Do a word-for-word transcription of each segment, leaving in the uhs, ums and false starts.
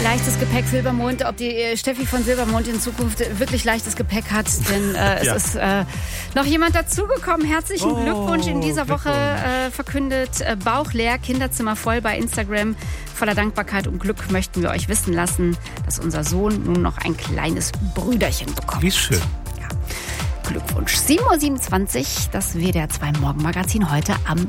Leichtes Gepäck Silbermond, ob die äh, Steffi von Silbermond in Zukunft wirklich leichtes Gepäck hat, denn äh, es ja. ist äh, noch jemand dazugekommen. Herzlichen oh, Glückwunsch in dieser Woche äh, verkündet. Äh, Bauch leer, Kinderzimmer voll bei Instagram. Voller Dankbarkeit und Glück möchten wir euch wissen lassen, dass unser Sohn nun noch ein kleines Brüderchen bekommt. Wie schön. Ja. Glückwunsch. sieben Uhr siebenundzwanzig, das W D R zwei Morgenmagazin heute am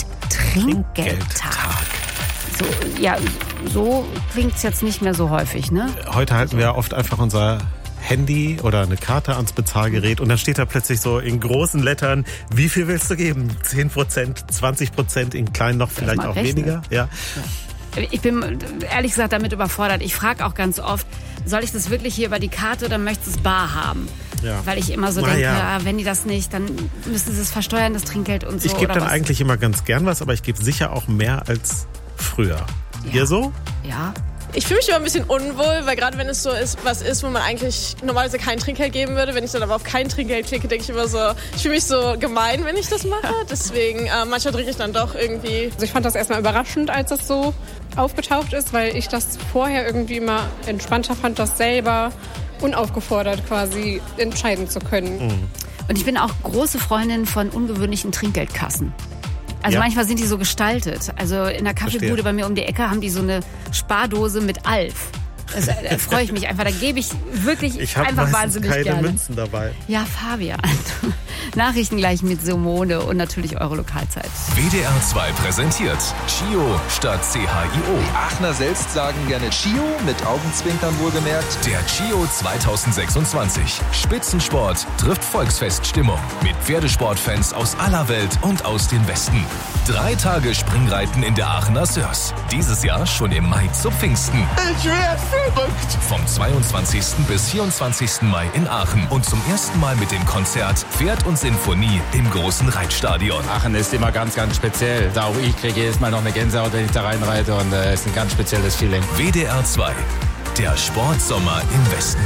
Welttrinkgeldtag. So, ja, so klingt's jetzt nicht mehr so häufig, ne? Heute halten wir oft einfach unser Handy oder eine Karte ans Bezahlgerät und dann steht da plötzlich so in großen Lettern, wie viel willst du geben? zehn Prozent, zwanzig Prozent, in klein noch vielleicht auch rechnen. Weniger. Ja. Ja. Ich bin ehrlich gesagt damit überfordert. Ich frage auch ganz oft, soll ich das wirklich hier über die Karte oder möchtest du es bar haben? Ja. Weil ich immer so Na denke, ja. wenn die das nicht, dann müssen sie es versteuern, das Trinkgeld und so. Ich gebe dann was? eigentlich immer ganz gern was, aber ich gebe sicher auch mehr als früher. Ja. Ihr so? Ja. Ich fühle mich immer ein bisschen unwohl, weil gerade wenn es so ist, was ist, wo man eigentlich normalerweise kein Trinkgeld geben würde, wenn ich dann aber auf kein Trinkgeld klicke, denke ich immer so, ich fühle mich so gemein, wenn ich das mache. Deswegen, äh, manchmal drücke ich dann doch irgendwie. Also ich fand das erstmal überraschend, als das so aufgetaucht ist, weil ich das vorher irgendwie immer entspannter fand, das selber unaufgefordert quasi entscheiden zu können. Mhm. Und ich bin auch große Freundin von ungewöhnlichen Trinkgeldkassen. Also ja. manchmal sind die so gestaltet. Also in der Kaffeebude Verstehe. Bei mir um die Ecke haben die so eine Spardose mit Alf. Das, da freue ich mich einfach. Da gebe ich wirklich ich einfach wahnsinnig keine gerne. Münzen dabei. Ja, Fabian. Nachrichten gleich mit Simone und natürlich eure Lokalzeit. W D R zwei präsentiert Chio statt C H I O. Die Aachener selbst sagen gerne Chio, mit Augenzwinkern wohlgemerkt. Der Chio zweitausendsechsundzwanzig. Spitzensport trifft Volksfeststimmung. Mit Pferdesportfans aus aller Welt und aus dem Westen. Drei Tage Springreiten in der Aachener Sörs. Dieses Jahr schon im Mai zu Pfingsten. Ich werde verrückt. Vom zweiundzwanzigsten bis vierundzwanzigsten Mai in Aachen. Und zum ersten Mal mit dem Konzert Pferd und Sinfonie im großen Reitstadion. Aachen ist immer ganz, ganz speziell. Da auch ich kriege jedes Mal noch eine Gänsehaut, wenn ich da reinreite. Und es äh, ist ein ganz spezielles Feeling. W D R zwei. Der Sportsommer im Westen.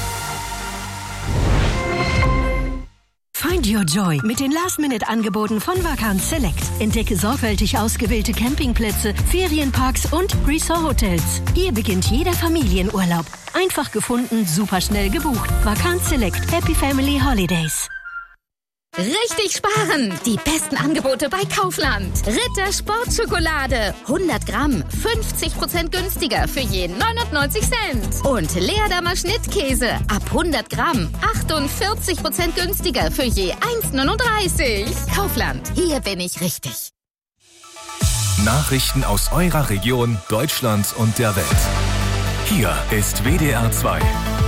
Find your joy mit den Last-Minute-Angeboten von Vacanz Select. Entdecke sorgfältig ausgewählte Campingplätze, Ferienparks und Resort-Hotels. Hier beginnt jeder Familienurlaub. Einfach gefunden, superschnell gebucht. Vacanz Select. Happy Family Holidays. Richtig sparen! Die besten Angebote bei Kaufland. Ritter Sportschokolade. hundert Gramm. fünfzig Prozent günstiger für je neunundneunzig Cent. Und Leerdammer Schnittkäse. Ab hundert Gramm. achtundvierzig Prozent günstiger für je eins neununddreißig. Kaufland. Hier bin ich richtig. Nachrichten aus eurer Region, Deutschland und der Welt. Hier ist W D R zwei.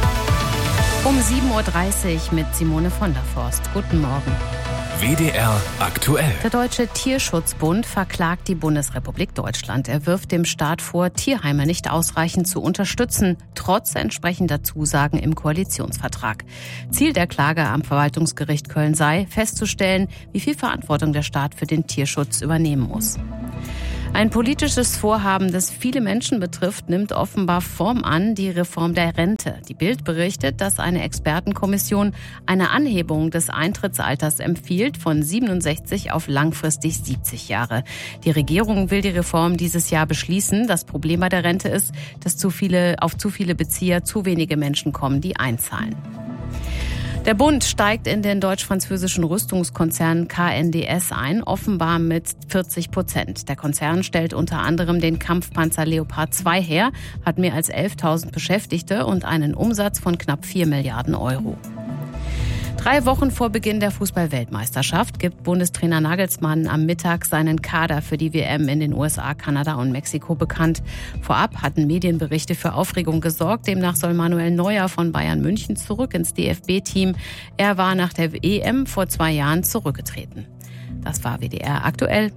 Um sieben Uhr dreißig mit Simone von der Forst. Guten Morgen. W D R aktuell. Der Deutsche Tierschutzbund verklagt die Bundesrepublik Deutschland. Er wirft dem Staat vor, Tierheime nicht ausreichend zu unterstützen, trotz entsprechender Zusagen im Koalitionsvertrag. Ziel der Klage am Verwaltungsgericht Köln sei, festzustellen, wie viel Verantwortung der Staat für den Tierschutz übernehmen muss. Ein politisches Vorhaben, das viele Menschen betrifft, nimmt offenbar Form an, die Reform der Rente. Die Bild berichtet, dass eine Expertenkommission eine Anhebung des Eintrittsalters empfiehlt von siebenundsechzig auf langfristig siebzig Jahre. Die Regierung will die Reform dieses Jahr beschließen. Das Problem bei der Rente ist, dass zu viele, auf zu viele Bezieher zu wenige Menschen kommen, die einzahlen. Der Bund steigt in den deutsch-französischen Rüstungskonzern K N D S ein, offenbar mit vierzig Prozent. Der Konzern stellt unter anderem den Kampfpanzer Leopard zwei her, hat mehr als elftausend Beschäftigte und einen Umsatz von knapp vier Milliarden Euro. Drei Wochen vor Beginn der Fußball-Weltmeisterschaft gibt Bundestrainer Nagelsmann am Mittag seinen Kader für die W M in den U S A, Kanada und Mexiko bekannt. Vorab hatten Medienberichte für Aufregung gesorgt. Demnach soll Manuel Neuer von Bayern München zurück ins D F B-Team. Er war nach der E M vor zwei Jahren zurückgetreten. Das war W D R aktuell.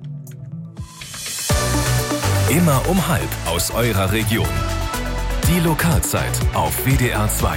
Immer um halb aus eurer Region. Die Lokalzeit auf W D R zwei.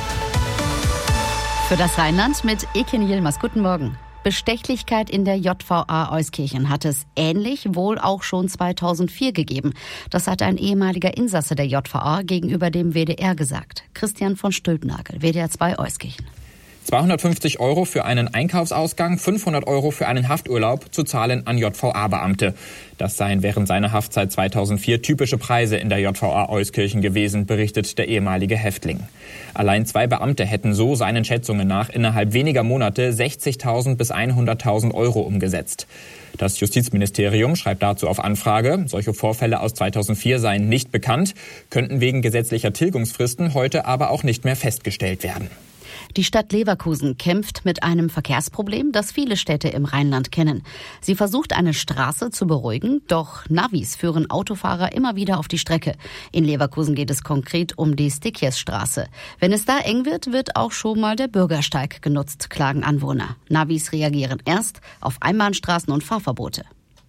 Für das Rheinland mit Eken Yilmaz. Guten Morgen. Bestechlichkeit in der J V A Euskirchen hat es ähnlich wohl auch schon zweitausendvier gegeben. Das hat ein ehemaliger Insasse der J V A gegenüber dem W D R gesagt. Christian von Stülpnagel, W D R zwei Euskirchen. zweihundertfünfzig Euro für einen Einkaufsausgang, fünfhundert Euro für einen Hafturlaub zu zahlen an J V A-Beamte. Das seien während seiner Haftzeit zweitausendvier typische Preise in der J V A Euskirchen gewesen, berichtet der ehemalige Häftling. Allein zwei Beamte hätten so seinen Schätzungen nach innerhalb weniger Monate sechzigtausend bis hunderttausend Euro umgesetzt. Das Justizministerium schreibt dazu auf Anfrage, solche Vorfälle aus zweitausendvier seien nicht bekannt, könnten wegen gesetzlicher Tilgungsfristen heute aber auch nicht mehr festgestellt werden. Die Stadt Leverkusen kämpft mit einem Verkehrsproblem, das viele Städte im Rheinland kennen. Sie versucht, eine Straße zu beruhigen, doch Navis führen Autofahrer immer wieder auf die Strecke. In Leverkusen geht es konkret um die Stikjesstraße. Wenn es da eng wird, wird auch schon mal der Bürgersteig genutzt, klagen Anwohner. Navis reagieren erst auf Einbahnstraßen und Fahrverbote.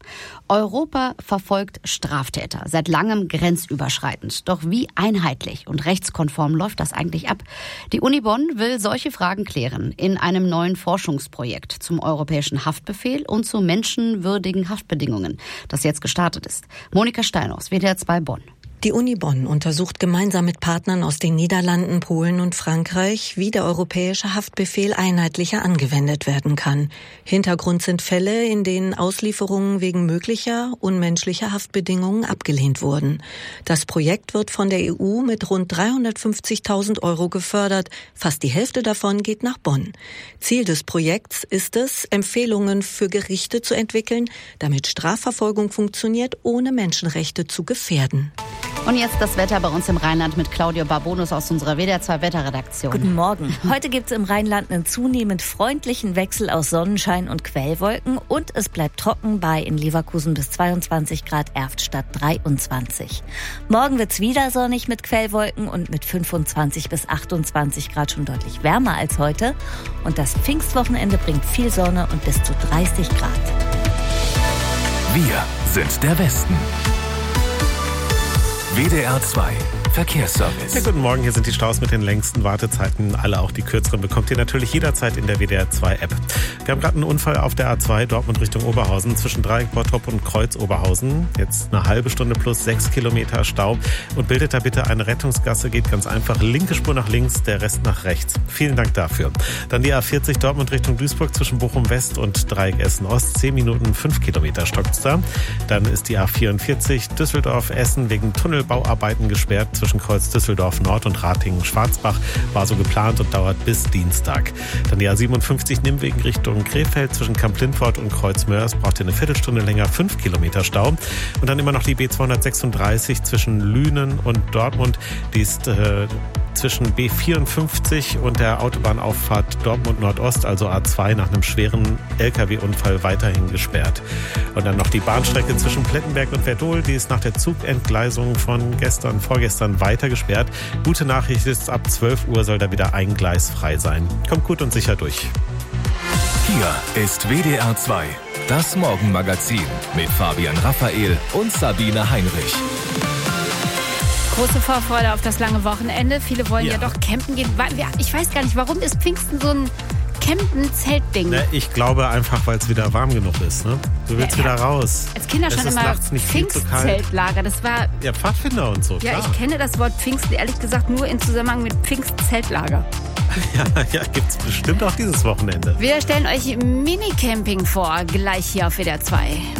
Europa verfolgt Straftäter, seit langem grenzüberschreitend. Doch wie einheitlich und rechtskonform läuft das eigentlich ab? Die Uni Bonn will solche Fragen klären in einem neuen Forschungsprojekt zum europäischen Haftbefehl und zu menschenwürdigen Haftbedingungen, das jetzt gestartet ist. Monika Steinhaus, W D R zwei Bonn. Die Uni Bonn untersucht gemeinsam mit Partnern aus den Niederlanden, Polen und Frankreich, wie der europäische Haftbefehl einheitlicher angewendet werden kann. Hintergrund sind Fälle, in denen Auslieferungen wegen möglicher unmenschlicher Haftbedingungen abgelehnt wurden. Das Projekt wird von der E U mit rund dreihundertfünfzigtausend Euro gefördert. Fast die Hälfte davon geht nach Bonn. Ziel des Projekts ist es, Empfehlungen für Gerichte zu entwickeln, damit Strafverfolgung funktioniert, ohne Menschenrechte zu gefährden. Und jetzt das Wetter bei uns im Rheinland mit Claudio Barbonus aus unserer W D R zwei Wetterredaktion. Guten Morgen. Heute gibt es im Rheinland einen zunehmend freundlichen Wechsel aus Sonnenschein und Quellwolken und es bleibt trocken bei in Leverkusen bis zweiundzwanzig Grad, Erftstadt dreiundzwanzig. Morgen wird's wieder sonnig mit Quellwolken und mit fünfundzwanzig bis achtundzwanzig Grad schon deutlich wärmer als heute. Und das Pfingstwochenende bringt viel Sonne und bis zu dreißig Grad. Wir sind der Westen. W D R zwei Verkehrsservice. Ja, guten Morgen, hier sind die Staus mit den längsten Wartezeiten. Alle, auch die kürzeren, bekommt ihr natürlich jederzeit in der W D R zwei App. Wir haben gerade einen Unfall auf der A zwei Dortmund Richtung Oberhausen zwischen Dreieck Bottrop und Kreuz Oberhausen. Jetzt eine halbe Stunde plus sechs Kilometer Stau. Und bildet da bitte eine Rettungsgasse, geht ganz einfach. Linke Spur nach links, der Rest nach rechts. Vielen Dank dafür. Dann die A vierzig Dortmund Richtung Duisburg zwischen Bochum West und Dreieck Essen Ost. zehn Minuten, fünf Kilometer stockt's da. Dann ist die A vierundvierzig Düsseldorf Essen wegen Tunnelbauarbeiten gesperrt. Zwischen Kreuz Düsseldorf Nord und Ratingen-Schwarzbach war so geplant und dauert bis Dienstag. Dann die A siebenundfünfzig Nimwegen Richtung Krefeld zwischen Kamp-Lindfort und Kreuz Mörs braucht ihr eine Viertelstunde länger, fünf Kilometer Stau. Und dann immer noch die B zweihundertsechsunddreißig zwischen Lünen und Dortmund. Die ist äh, zwischen B vierundfünfzig und der Autobahnauffahrt Dortmund Nordost, also A zwei, nach einem schweren L K W-Unfall weiterhin gesperrt. Und dann noch die Bahnstrecke zwischen Plettenberg und Werdohl, die ist nach der Zugentgleisung von gestern, vorgestern weiter gesperrt. Gute Nachricht ist, ab zwölf Uhr soll da wieder ein Gleis frei sein. Kommt gut und sicher durch. Hier ist W D R zwei, das Morgenmagazin mit Fabian Raphael und Sabine Heinrich. Große Vorfreude auf das lange Wochenende. Viele wollen ja, ja doch campen gehen. Ich weiß gar nicht, warum ist Pfingsten so ein Campen-Zeltding? Ne, ich glaube einfach, weil es wieder warm genug ist. Ne? Du willst ja, wieder raus. Als Kinder schon immer Pfingstzeltlager. Das war ja, Pfadfinder und so. Ja, klar. Ich kenne das Wort Pfingsten ehrlich gesagt nur in Zusammenhang mit Pfingstzeltlager. Ja, ja, gibt's bestimmt auch dieses Wochenende. Wir stellen euch Minicamping vor, gleich hier auf W D R zwei.